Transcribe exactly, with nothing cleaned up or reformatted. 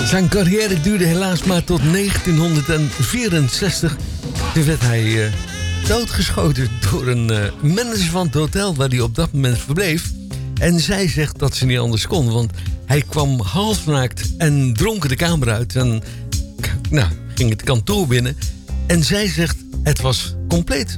Zijn carrière duurde helaas maar tot negentienhonderdvierenzestig. Toen werd hij uh, doodgeschoten door een uh, manager van het hotel waar hij op dat moment verbleef. En zij zegt dat ze niet anders kon, want hij kwam halfnaakt en dronken de kamer uit. En nou, ging het kantoor binnen. En zij zegt, het was compleet